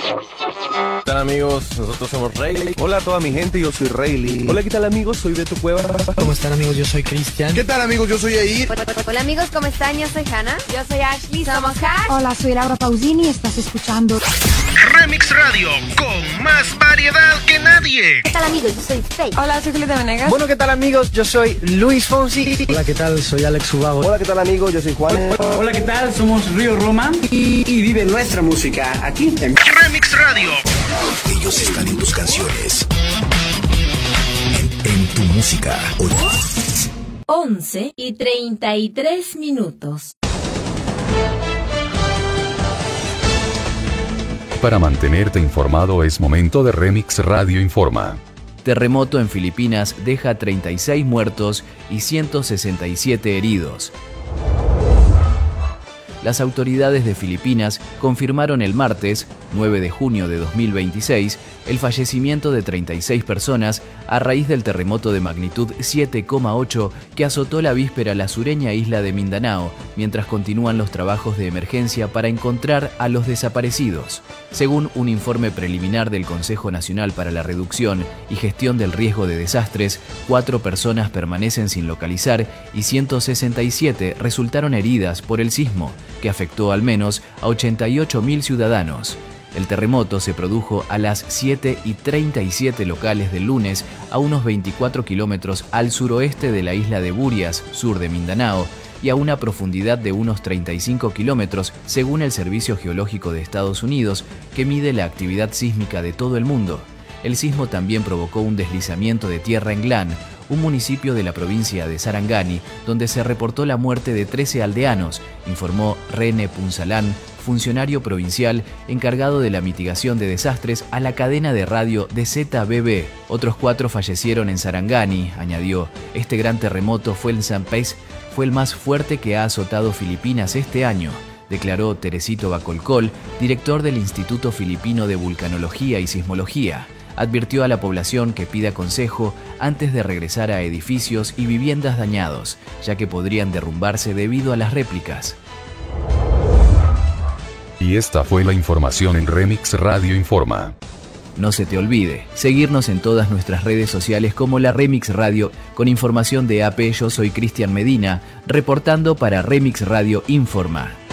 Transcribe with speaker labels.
Speaker 1: ¿Qué tal, amigos? Nosotros somos Rayleigh.
Speaker 2: Hola a toda mi gente, yo soy Rayleigh.
Speaker 3: Hola, ¿qué tal, amigos? Soy Beto Cueva.
Speaker 4: ¿Cómo están, amigos? Yo soy Cristian.
Speaker 5: ¿Qué tal, amigos? Yo soy Yair.
Speaker 6: Hola, amigos, ¿cómo están? Yo soy Hannah.
Speaker 7: Yo soy Ashley.
Speaker 6: Somos Hash.
Speaker 8: Hola, soy Laura Pausini. Estás escuchando
Speaker 9: Remix Radio, con más variedad que nadie.
Speaker 6: ¿Qué tal, amigos? Yo soy Faye.
Speaker 7: Hola, soy Julieta Venegas.
Speaker 4: Bueno, ¿qué tal, amigos? Yo soy Luis Fonsi.
Speaker 3: Hola, ¿qué tal? Soy Alex Ubago.
Speaker 2: Hola, ¿qué tal, amigos? Yo soy Juan.
Speaker 10: Hola, ¿qué tal? Somos Río Roma.
Speaker 4: Y vive nuestra música aquí en
Speaker 9: Remix Radio.
Speaker 11: Ellos están en tus canciones, en tu música.
Speaker 12: 11:33.
Speaker 13: Para mantenerte informado es momento de Remix Radio Informa.
Speaker 14: Terremoto en Filipinas deja 36 muertos y 167 heridos. Las autoridades de Filipinas confirmaron el martes, 9 de junio de 2026, el fallecimiento de 36 personas a raíz del terremoto de magnitud 7,8 que azotó la víspera la sureña isla de Mindanao, mientras continúan los trabajos de emergencia para encontrar a los desaparecidos. Según un informe preliminar del Consejo Nacional para la Reducción y Gestión del Riesgo de Desastres, 4 personas permanecen sin localizar y 167 resultaron heridas por el sismo, que afectó al menos a 88.000 ciudadanos. El terremoto se produjo a las 7:37 locales del lunes a unos 24 kilómetros al suroeste de la isla de Burias, sur de Mindanao, y a una profundidad de unos 35 kilómetros, según el Servicio Geológico de Estados Unidos, que mide la actividad sísmica de todo el mundo. El sismo también provocó un deslizamiento de tierra en Glan, un municipio de la provincia de Sarangani, donde se reportó la muerte de 13 aldeanos, informó Rene Punsalán, funcionario provincial encargado de la mitigación de desastres a la cadena de radio de ZBB. Otros 4 fallecieron en Sarangani, añadió. Este gran terremoto fue el más fuerte que ha azotado Filipinas este año, declaró Teresito Bacolcol, director del Instituto Filipino de Vulcanología y Sismología. Advirtió a la población que pida consejo antes de regresar a edificios y viviendas dañados, ya que podrían derrumbarse debido a las réplicas.
Speaker 13: Y esta fue la información en Remix Radio Informa.
Speaker 14: No se te olvide, seguirnos en todas nuestras redes sociales como la Remix Radio, con información de AP. Yo soy Cristian Medina, reportando para Remix Radio Informa.